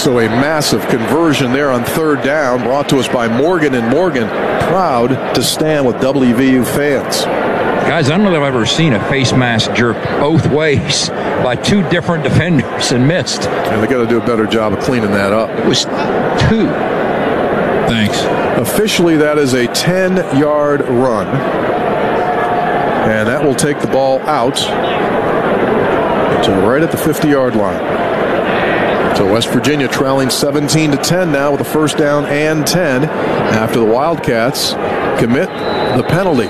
So a massive conversion there on third down, brought to us by Morgan & Morgan. Proud to stand with WVU fans. Guys, I don't know if I've ever seen a face mask jerk both ways by two different defenders and missed. And they got to do a better job of cleaning that up. It was 2. Thanks. Officially, that is a 10-yard run. And that will take the ball out to right at the 50-yard line. So West Virginia trailing 17-10 now with a first down and 10 after the Wildcats commit the penalty.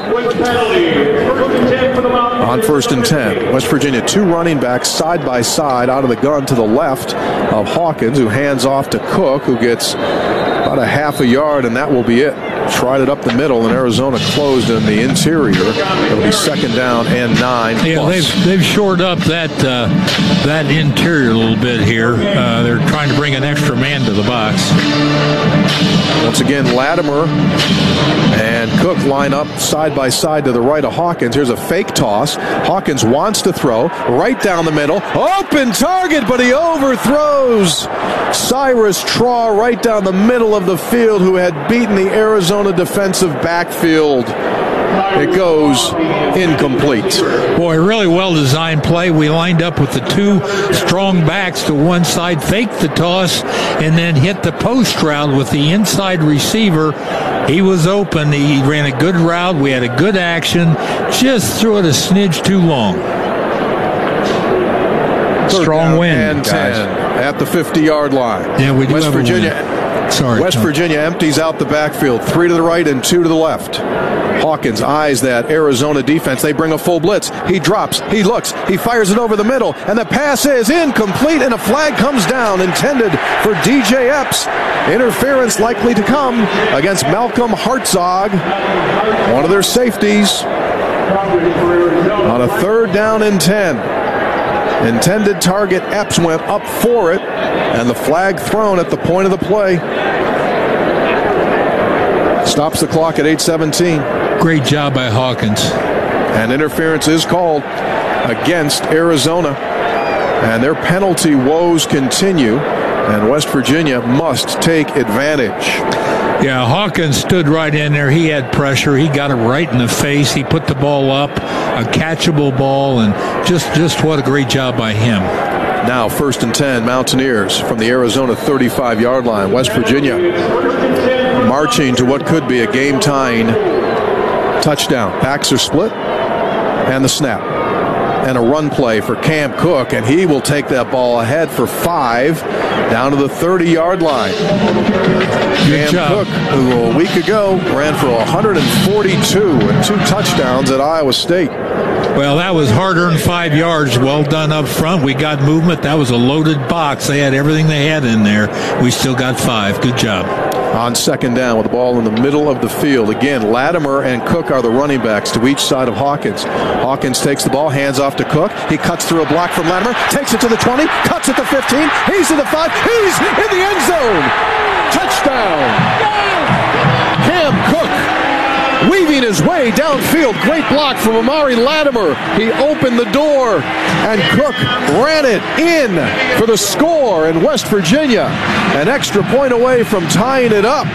On first and 10, West Virginia 2 running backs side by side out of the gun to the left of Hawkins, who hands off to Cook, who gets about a half a yard, and that will be it. Tried it up the middle, and Arizona closed in the interior. It'll be second down and 9. Yeah, they've shored up that interior a little bit here. They're trying to bring an extra man to the box. Once again, Latimer and Cook line up side by side to the right of Hawkins. Here's a fake toss. Hawkins wants to throw right down the middle. Open target, but he overthrows Cyrus Traw right down the middle of the field, who had beaten the Arizona defensive backfield. It goes incomplete. Boy, really well-designed play. We lined up with the 2 strong backs to one side, faked the toss, and then hit the post route with the inside receiver. He was open. He ran a good route. We had a good action. Just threw it a smidge too long. Strong win, and 10 guys. at the 50-yard line. Yeah, we do West have a Virginia. win. Sorry, West Tom. Virginia empties out the backfield, 3 to the right and 2 to the left. Hawkins eyes that Arizona defense. They bring a full blitz. He drops. He looks. He fires it over the middle, and the pass is incomplete, and a flag comes down intended for DJ Epps. Interference likely to come against Malcolm Hartzog, one of their safeties, on a third down and 10. Intended target, Epps went up for it, and the flag thrown at the point of the play. Stops the clock at 8:17. Great job by Hawkins. And interference is called against Arizona. And their penalty woes continue, and West Virginia must take advantage. Yeah, Hawkins stood right in there. He had pressure. He got it right in the face. He put the ball up, a catchable ball, and just what a great job by him. Now first and 10, Mountaineers from the Arizona 35-yard line. West Virginia marching to what could be a game-tying touchdown. Backs are split, and the snap. And a run play for Cam Cook, and he will take that ball ahead for 5 down to the 30-yard line. Cam Cook, who a week ago ran for 142 and 2 touchdowns at Iowa State. Well, that was hard-earned 5 yards. Well done up front. We got movement. That was a loaded box. They had everything they had in there. We still got 5. Good job. On second down with the ball in the middle of the field. Again, Latimer and Cook are the running backs to each side of Hawkins. Hawkins takes the ball, hands off to Cook. He cuts through a block from Latimer, takes it to the 20, cuts it to 15. He's to the 5. He's in the end zone. Touchdown. Cam Cook weaving his way downfield. Great block from Amari Latimer. He opened the door, and Cook ran it in for the score, and West Virginia an extra point away from tying it up.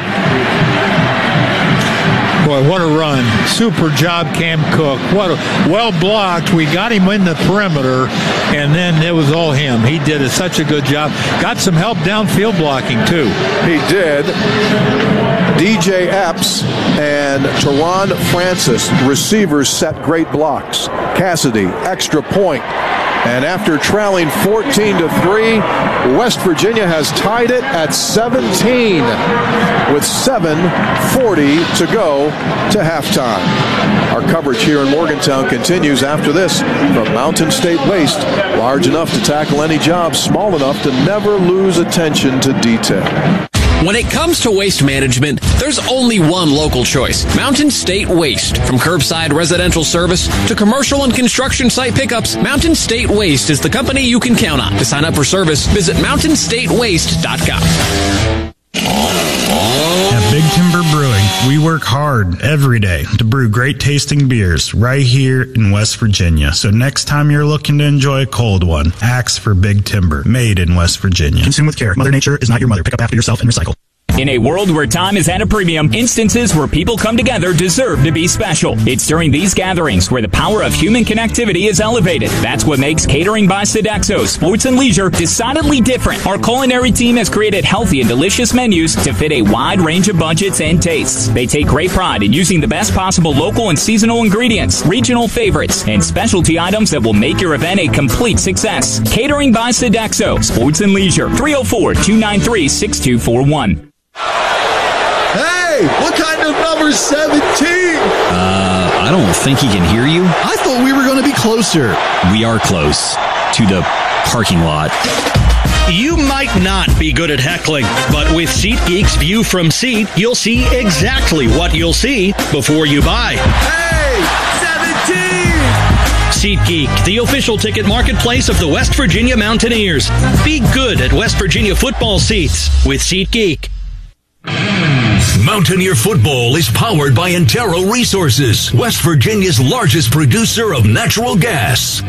Boy, what a run. Super job, Cam Cook. What a well blocked. We got him in the perimeter, and then it was all him. He did such a good job. Got some help downfield blocking, too. He did. DJ Epps and Teron Francis, receivers, set great blocks. Cassidy, extra point. And after trailing 14-3, West Virginia has tied it at 17 with 7:40 to go to halftime. Our coverage here in Morgantown continues after this from Mountain State Waste. Large enough to tackle any job, small enough to never lose attention to detail. When it comes to waste management, there's only one local choice: Mountain State Waste. From curbside residential service to commercial and construction site pickups, Mountain State Waste is the company you can count on. To sign up for service, visit mountainstatewaste.com. Big Timber Brewing. We work hard every day to brew great tasting beers right here in West Virginia. So next time you're looking to enjoy a cold one, ask for Big Timber, made in West Virginia. Consume with care. Mother Nature is not your mother. Pick up after yourself and recycle. In a world where time is at a premium, instances where people come together deserve to be special. It's during these gatherings where the power of human connectivity is elevated. That's what makes Catering by Sodexo Sports and Leisure decidedly different. Our culinary team has created healthy and delicious menus to fit a wide range of budgets and tastes. They take great pride in using the best possible local and seasonal ingredients, regional favorites, and specialty items that will make your event a complete success. Catering by Sodexo Sports and Leisure, 304-293-6241. Hey, what kind of number 17? I don't think he can hear you. I thought we were going to be closer. We are close to the parking lot. You might not be good at heckling, but with SeatGeek's View from Seat, you'll see exactly what you'll see before you buy. Hey, 17! SeatGeek, the official ticket marketplace of the West Virginia Mountaineers. Be good at West Virginia football seats with SeatGeek. Mountaineer football is powered by Antero Resources, West Virginia's largest producer of natural gas.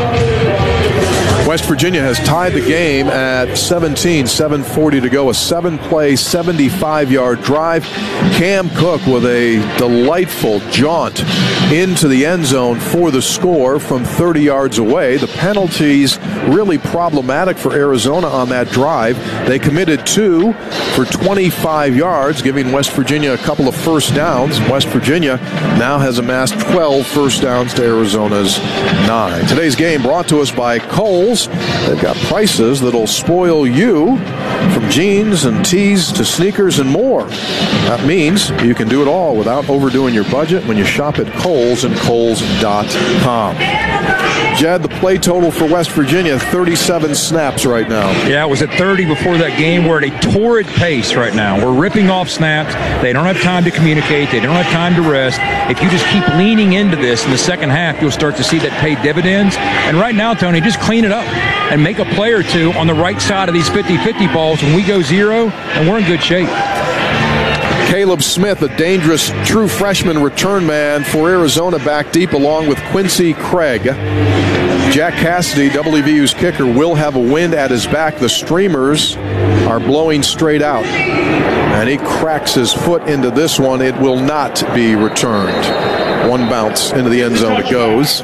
West Virginia has tied the game at 17, 7:40 to go. A 7-play, 75-yard drive. Cam Cook with a delightful jaunt into the end zone for the score from 30 yards away. The penalties really problematic for Arizona on that drive. They committed 2 for 25 yards, giving West Virginia a couple of first downs. West Virginia now has amassed 12 first downs to Arizona's 9. Today's game brought to us by Kohl's. They've got prices that'll spoil you, from jeans and tees to sneakers and more. That means you can do it all without overdoing your budget when you shop at Kohl's and Kohl's.com. Jed, the play total for West Virginia, 37 snaps right now. Yeah, it was at 30 before that game. We're at a torrid pace right now. We're ripping off snaps. They don't have time to communicate. They don't have time to rest. If you just keep leaning into this in the second half, you'll start to see that pay dividends. And right now, Tony, just clean it up and make a play or two on the right side of these 50-50 balls when we go 0, and we're in good shape. Caleb Smith, a dangerous true freshman return man for Arizona, back deep along with Quincy Craig. Jack Cassidy, WVU's kicker, will have a wind at his back. The streamers are blowing straight out. And he cracks his foot into this one. It will not be returned. One bounce into the end zone it goes.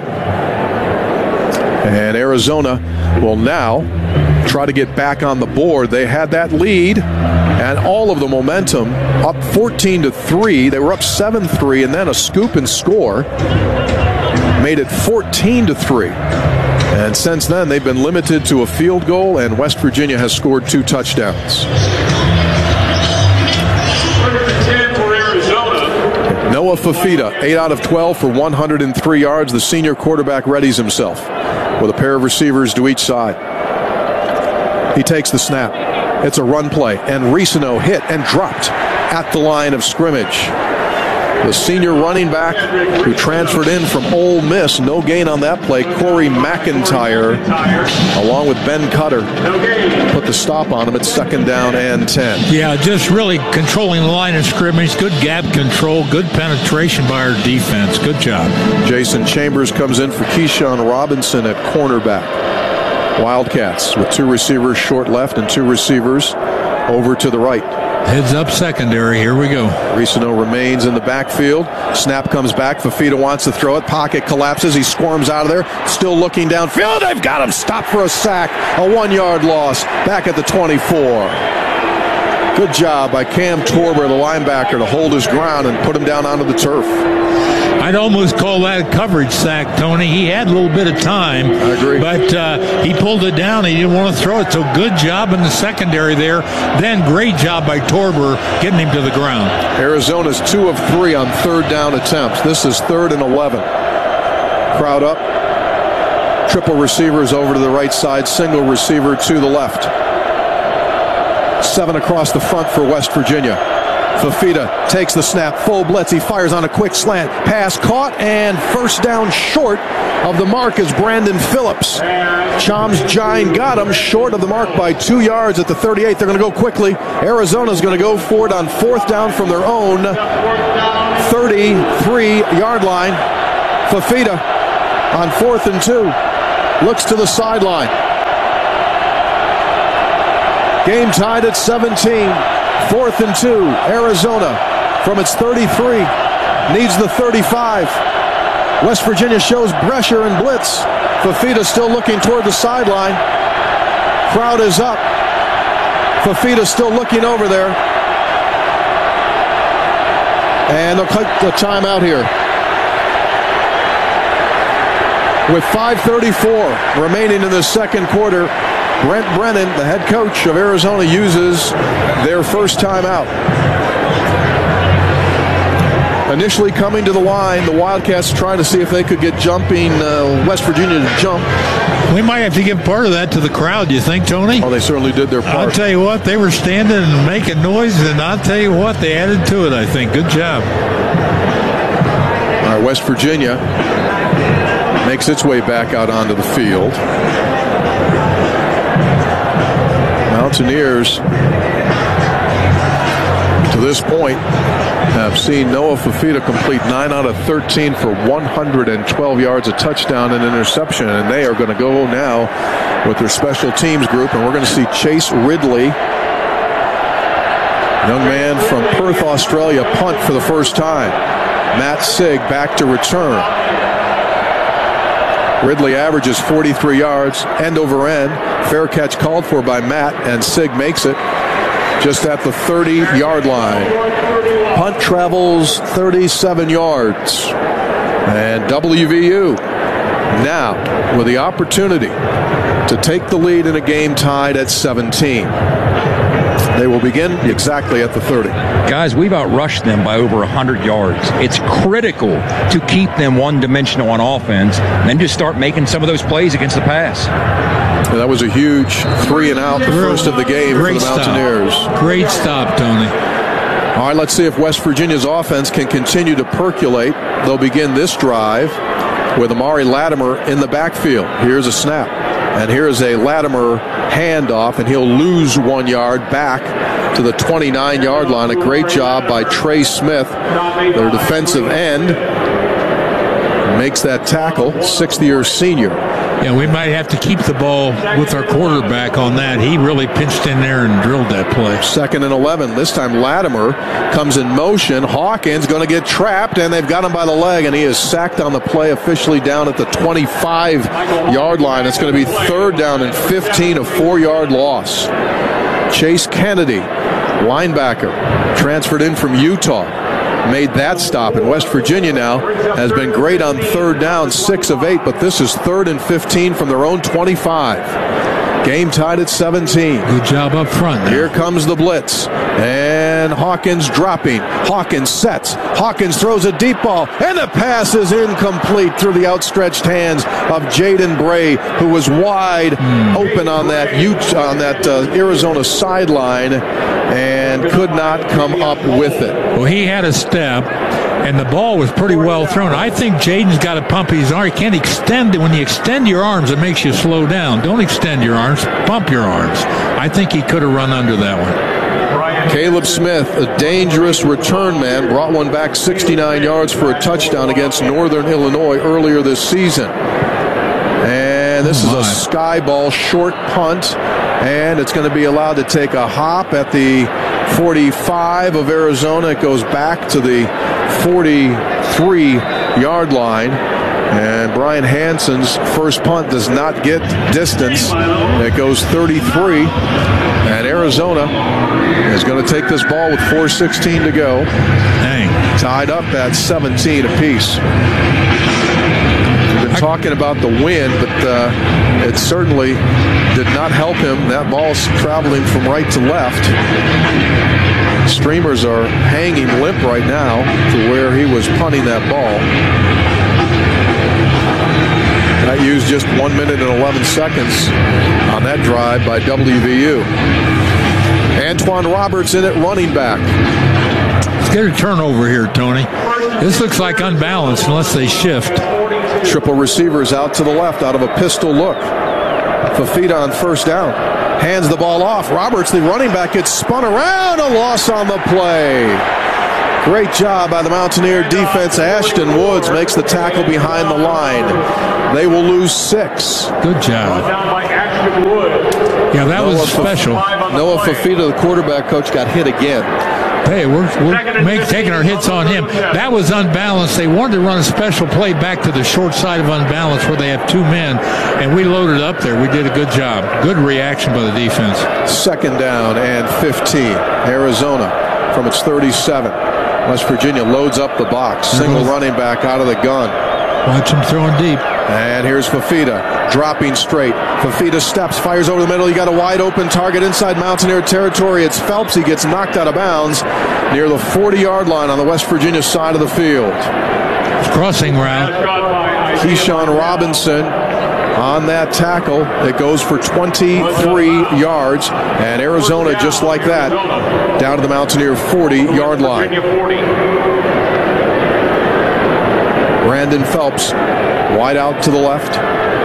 And Arizona will now try to get back on the board. They had that lead and all of the momentum, up 14-3. They were up 7-3, and then a scoop and score made it 14-3. And since then, they've been limited to a field goal, and West Virginia has scored 2 touchdowns. Noah Fafita, 8 out of 12 for 103 yards. The senior quarterback readies himself with a pair of receivers to each side. He takes the snap. It's a run play, and Risano hit and dropped at the line of scrimmage. The senior running back who transferred in from Ole Miss, no gain on that play. Corey McIntyre, along with Ben Cutter, put the stop on him at 2nd down and 10. Yeah, just really controlling the line of scrimmage. Good gap control, good penetration by our defense. Good job. Jason Chambers comes in for Keyshawn Robinson at cornerback. Wildcats with 2 receivers short left and 2 receivers over to the right. Heads up secondary. Here we go. Risano remains in the backfield. Snap comes back. Fafita wants to throw it. Pocket collapses. He squirms out of there. Still looking downfield. They've got him stopped for a sack. A 1-yard loss. Back at the 24. Good job by Cam Torber, the linebacker, to hold his ground and put him down onto the turf. I'd almost call that a coverage sack, Tony. He had a little bit of time. I agree. But he pulled it down. He didn't want to throw it. So good job in the secondary there. Then great job by Torber getting him to the ground. Arizona's 2 of 3 on 3rd down attempts. This is 3rd and 11. Crowd up. Triple receivers over to the right side. Single receiver to the left. 7 across the front for West Virginia. Fafita takes the snap, full blitz. He fires on a quick slant. Pass caught, and first down short of the mark is Brandon Phillips. Chom's Giant got him short of the mark by 2 yards at the 38. They're going to go quickly. Arizona's going to go for it on fourth down from their own 33-yard line. Fafita on 4th and 2. Looks to the sideline. Game tied at 17. 4th and 2. Arizona from its 33 needs the 35. West Virginia shows pressure and blitz. Fafita still looking toward the sideline. Crowd is up. Fafita still looking over there. And they'll cut the timeout here. With 5:34 remaining in the second quarter, Brent Brennan, the head coach of Arizona, uses their first timeout. Initially coming to the line, the Wildcats trying to see if they could get jumping West Virginia to jump. We might have to give part of that to the crowd, you think, Tony? Oh, they certainly did their part. I'll tell you what, they were standing and making noise, and I'll tell you what, they added to it, I think. Good job. All right, West Virginia makes its way back out onto the field. Mountaineers, to this point, have seen Noah Fafita complete 9 out of 13 for 112 yards, a touchdown, and interception. And they are going to go now with their special teams group, and we're going to see Chase Ridley, young man from Perth, Australia, punt for the first time. Matt Sigg back to return. Ridley averages 43 yards, end over end. Fair catch called for by Matt, and Sigg makes it just at the 30-yard line. Punt travels 37 yards. And WVU now with the opportunity to take the lead in a game tied at 17. They will begin exactly at the 30. Guys, we've outrushed them by over 100 yards. It's critical to keep them one-dimensional on offense and then just start making some of those plays against the pass. And that was a huge 3-and-out, the first of the game for the Mountaineers. Great stop, Tony. All right, let's see if West Virginia's offense can continue to percolate. They'll begin this drive with Amari Latimer in the backfield. Here's a snap. And here's a Latimer handoff, and he'll lose 1 yard back to the 29-yard line. A great job by Trey Smith, their defensive end. Makes that tackle, 6th-year senior. Yeah, we might have to keep the ball with our quarterback on that. He really pinched in there and drilled that play. 2nd and 11. This time Latimer comes in motion. Hawkins going to get trapped, and they've got him by the leg, and he is sacked on the play, officially down at the 25-yard line. It's going to be 3rd down and 15, a 4-yard loss. Chase Kennedy, linebacker, transferred in from Utah, made that stop. And West Virginia now has been great on 3rd down, 6 of 8, but this is 3rd and 15 from their own 25. Game tied at 17. Good job up front now. Here comes the blitz. And Hawkins dropping. Hawkins sets. Hawkins throws a deep ball. And the pass is incomplete through the outstretched hands of Jaden Bray, who was wide open on that Arizona sideline and could not come up with it. Well, he had a step, and the ball was pretty well thrown. I think Jaden's got to pump his arm. He can't extend it. When you extend your arms, it makes you slow down. Don't extend your arms. Pump your arms. I think he could have run under that one. Caleb Smith, a dangerous return man, brought one back 69 yards for a touchdown against Northern Illinois earlier this season. And this is a sky ball short punt, and it's going to be allowed to take a hop at the 45 of Arizona. It goes back to the 43-yard line. And Brian Hansen's first punt does not get distance. It goes 33. And Arizona is going to take this ball with 4:16 to go. Dang. Tied up at 17 apiece. We've been talking about the wind, but it certainly did not help him. That ball's traveling from right to left. Streamers are hanging limp right now to where he was punting that ball. That used just 1 minute and 11 seconds on that drive by WVU. Antoine Roberts in at running back. Let's get a turnover here, Tony. This looks like unbalanced unless they shift. Triple receivers out to the left out of a pistol look. Fifita on first down. Hands the ball off. Roberts, the running back, gets spun around. A loss on the play. Great job by the Mountaineer defense. Ashton Woods makes the tackle behind the line. They will lose 6. Good job. Yeah, that was special. Noah Fifita, the quarterback coach, got hit again. Hey, we're taking our hits on him. That was unbalanced. They wanted to run a special play back to the short side of unbalanced where they have 2 men, and we loaded up there. We did a good job. Good reaction by the defense. Second down and 15. Arizona from its 37. West Virginia loads up the box. Single running back out of the gun. Watch him throwing deep. And here's Fifita, dropping straight. Fifita steps, fires over the middle. You got a wide open target inside Mountaineer territory. It's Phelps. He gets knocked out of bounds near the 40-yard line on the West Virginia side of the field. Crossing route. Keyshawn Robinson on that tackle. It goes for 23 yards. And Arizona, just like that, down to the Mountaineer 40-yard line. Brandon Phelps, wide out to the left.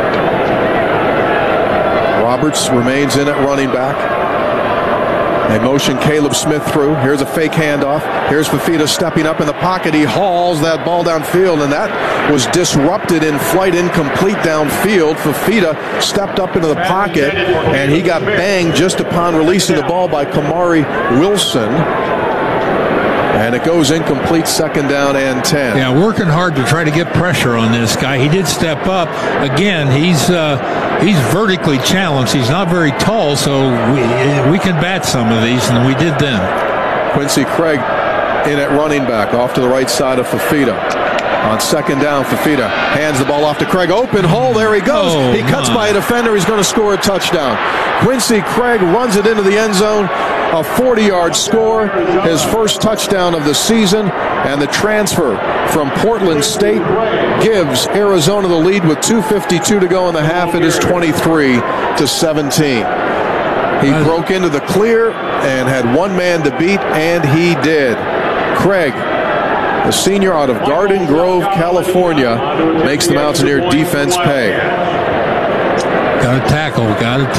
Roberts remains in at running back. They motion Caleb Smith through. Here's a fake handoff. Here's Fifita stepping up in the pocket. He hauls that ball downfield, and that was disrupted in flight, incomplete downfield. Fifita stepped up into the pocket, and he got banged just upon releasing the ball by Kamari Wilson. And it goes incomplete, second down and 10. Yeah, working hard to try to get pressure on this guy. He did step up. Again, he's vertically challenged. He's not very tall, so we can bat some of these, and we did then. Quincy Craig in at running back, off to the right side of Fifita. On second down, Fifita hands the ball off to Craig. Open hole, there he goes. He cuts by a defender. He's going to score a touchdown. Quincy Craig runs it into the end zone. A 40-yard score, his first touchdown of the season, and the transfer from Portland State gives Arizona the lead with 2:52 to go in the half. It is 23-17. He broke into the clear and had one man to beat, and he did. Craig, the senior out of Garden Grove, California, makes the Mountaineer defense pay. Got to tackle.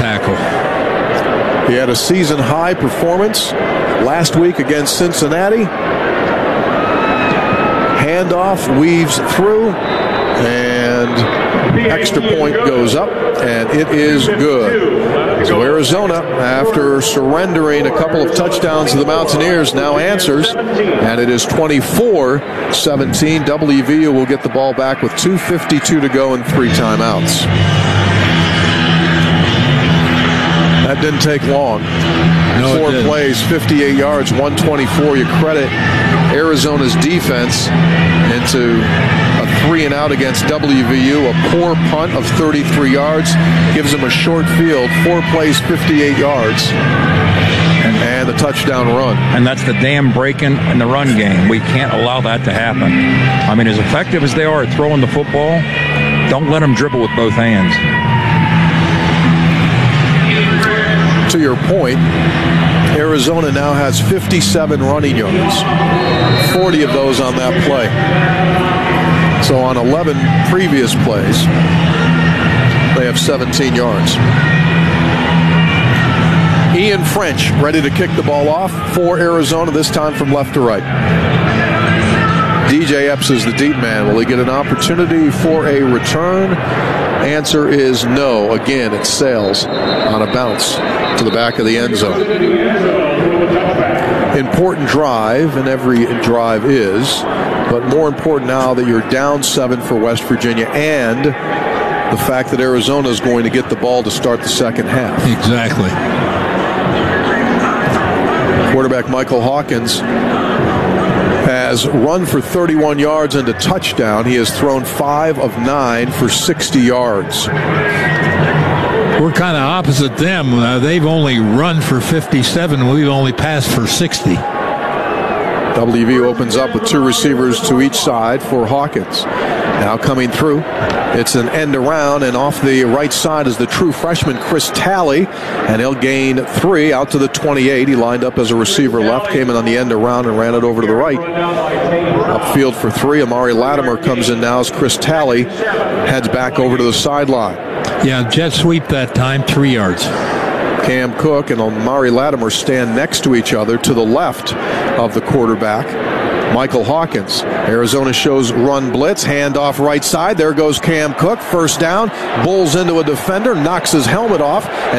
He had a season-high performance last week against Cincinnati. Handoff weaves through, and extra point goes up, and it is good. So Arizona, after surrendering a couple of touchdowns to the Mountaineers, now answers, and it is 24-17. WVU will get the ball back with 2:52 to go and 3 timeouts. That didn't take long. No, 4 plays, 58 yards, 124. You credit Arizona's defense into a 3-and-out against WVU. A poor punt of 33 yards gives them a short field. 4 plays, 58 yards. And the touchdown run. And that's the damn breaking in the run game. We can't allow that to happen. I mean, as effective as they are at throwing the football, don't let them dribble with both hands. To your point, Arizona now has 57 running yards, 40 of those on that play. So on 11 previous plays, they have 17 yards. Ian French ready to kick the ball off for Arizona, this time from left to right. DJ Epps is the deep man. Will he get an opportunity for a return? Answer is no. Again, it sails on a bounce to the back of the end zone. Important drive, and every drive is, but more important now that you're down 7 for West Virginia, and the fact that Arizona is going to get the ball to start the second half. Exactly. Quarterback Michael Hawkins has run for 31 yards and a touchdown. He has thrown 5 of 9 for 60 yards. We're kind of opposite them. They've only run for 57. We've only passed for 60. WVU opens up with 2 receivers to each side for Hawkins. Now coming through, it's an end around, and off the right side is the true freshman Chris Talley, and he'll gain 3 out to the 28. He lined up as a receiver left, came in on the end around and ran it over to the right. Upfield for 3, Amari Latimer comes in now as Chris Talley heads back over to the sideline. Yeah, jet sweep that time, 3 yards. Cam Cook and Amari Latimer stand next to each other to the left of the quarterback, Michael Hawkins. Arizona shows run blitz, handoff right side. There goes Cam Cook, first down, bowls into a defender, knocks his helmet off, and